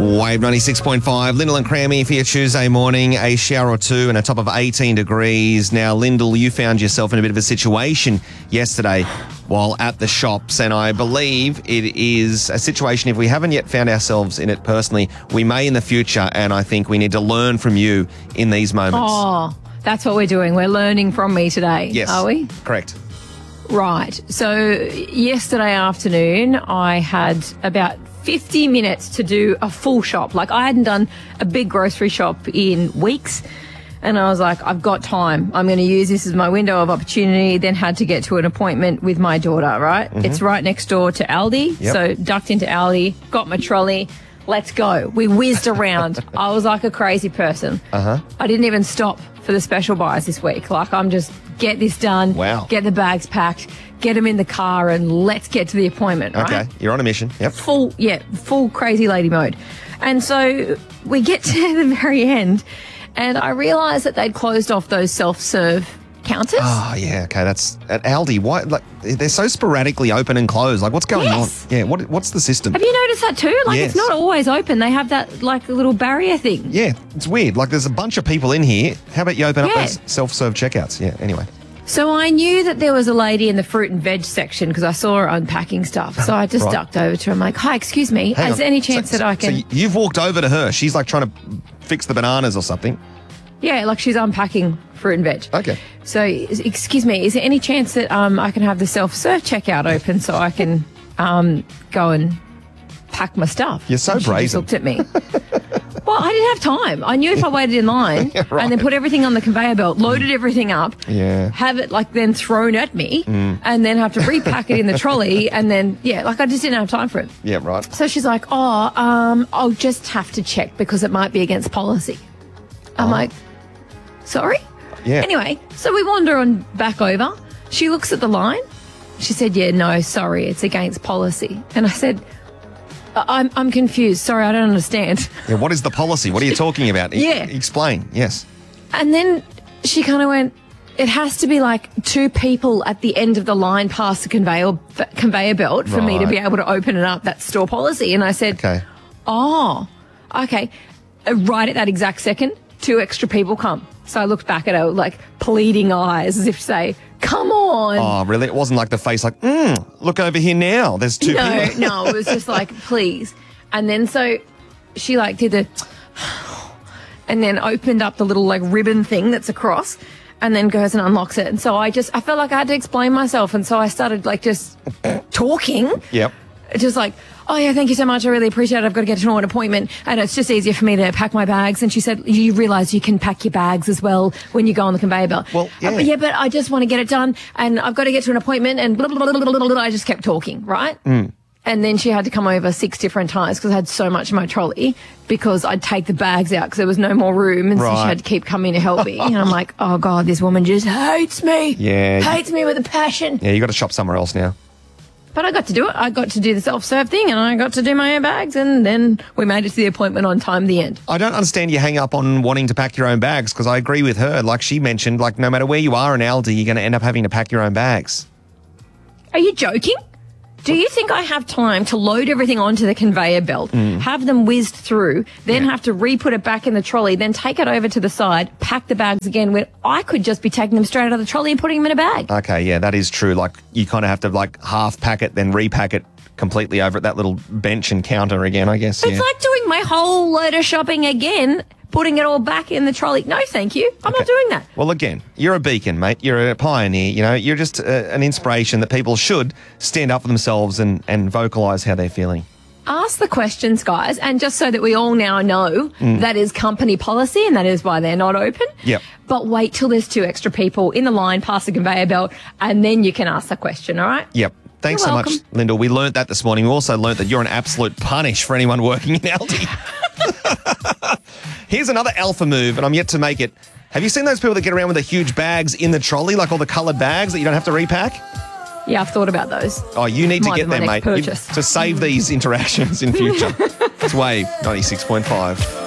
Wave 96.5, Lyndall and Crammy for your Tuesday morning, a shower or two and a top of 18 degrees. Now, Lyndall, you found yourself in a bit of a situation yesterday while at the shops, and I believe it is a situation, if we haven't yet found ourselves in it personally, we may in the future, and I think we need to learn from you in these moments. Oh, that's what we're doing. We're learning from me today, Yes. are we? Correct. Right. So yesterday afternoon, I had about 50 minutes to do a full shop. Like, I hadn't done a big grocery shop in weeks. And I was like, I've got time. I'm going to use this as my window of opportunity. Then had to get to an appointment with my daughter, right? Mm-hmm. It's right next door to Aldi. Yep. So ducked into Aldi, got my trolley. Let's go. We whizzed around. I was like a crazy person. I didn't even stop for the special buys this week. Like, I'm just get this done. Wow. Get the bags packed, get them in the car, and let's get to the appointment, right? Okay, you're on a mission. Yep. Full crazy lady mode. And so we get to the very end, and I realised that they'd closed off those self-serve counters. Oh, yeah, okay, that's at Aldi. Why? Like, they're so sporadically open and closed. Like, what's going on? Yeah, what's the system? Have you noticed that too? Like, Yes. It's not always open. They have that, like, little barrier thing. Yeah, it's weird. Like, there's a bunch of people in here. How about you open up Yeah. those self-serve checkouts? Yeah, anyway. So I knew that there was a lady in the fruit and veg section because I saw her unpacking stuff. So I just Right. ducked over to her. I'm like, hi, excuse me. Hang Is on. there any chance that I can... So you've walked over to her. She's, like, trying to fix the bananas or something. Yeah, like she's unpacking fruit and veg. Okay. So, excuse me, is there any chance that I can have the self-serve checkout open so I can go and pack my stuff? You're so And she brazen. just looked at me. Well, I didn't have time. I knew if I waited in line Right. and then put everything on the conveyor belt, loaded everything up, Yeah. have it like then thrown at me, and then have to repack it in the trolley, and then like I just didn't have time for it. Yeah, right. So she's like, I'll just have to check because it might be against policy. I'm like, sorry? Yeah. Anyway, so we wander on back over. She looks at the line. She said, yeah, no, sorry, it's against policy. And I said, I'm confused. Sorry, I don't understand. Yeah, what is the policy? What are you talking about? Yeah. Explain, yes. And then she kind of went, it has to be like two people at the end of the line past the conveyor belt for me to Right. be able to open it up. That's store policy. And I said, Okay. oh, okay. Right at that exact second, two extra people come. So I looked back at her like pleading eyes as if to say, come on. Oh, really? It wasn't like the face like, look over here now. There's two people. No, it was just like, please. And then so she like did the, and then opened up the little like ribbon thing that's across and then goes and unlocks it. And so I felt like I had to explain myself. And so I started like just talking. Yep. Just like, oh yeah, thank you so much. I really appreciate it. I've got to get to an appointment and it's just easier for me to pack my bags. And she said, you realise you can pack your bags as well when you go on the conveyor belt. Well, yeah. Yeah, but I just want to get it done and I've got to get to an appointment and blah, blah, blah, blah, blah, blah. I just kept talking, right? And then she had to come over 6 different times because I had so much in my trolley because I'd take the bags out because there was no more room. And so Right. she had to keep coming to help me. And I'm like, oh God, this woman just hates me. Yeah. Hates me with a passion. Yeah, you got to shop somewhere else now. But I got to do it. I got to do the self-serve thing and I got to do my own bags and then we made it to the appointment on time, the end. I don't understand you hang up on wanting to pack your own bags because I agree with her. Like she mentioned, like no matter where you are in Aldi, you're going to end up having to pack your own bags. Are you joking? Do you think I have time to load everything onto the conveyor belt, have them whizzed through, then have to re-put it back in the trolley, then take it over to the side, pack the bags again when I could just be taking them straight out of the trolley and putting them in a bag? Okay, yeah, that is true. Like you kind of have to like half pack it, then repack it completely over at that little bench and counter again, I guess. It's like doing my whole load of shopping again, putting it all back in the trolley. No, thank you. I'm not doing that. Well, again, you're a beacon, mate. You're a pioneer. You know, you're just an inspiration that people should stand up for themselves and vocalise how they're feeling. Ask the questions, guys, and just so that we all now know that is company policy and that is why they're not open. Yep. But wait till there's 2 extra people in the line past the conveyor belt and then you can ask the question, all right? Yep. Thanks You're so much, welcome. Lyndall. We learnt that this morning. We also learnt that you're an absolute punish for anyone working in Aldi. Here's another alpha move, and I'm yet to make it. Have you seen those people that get around with the huge bags in the trolley, like all the coloured bags that you don't have to repack? Yeah, I've thought about those. Oh, you need to Might get be my them, next mate, purchase. to save these interactions in future. It's Wave 96.5.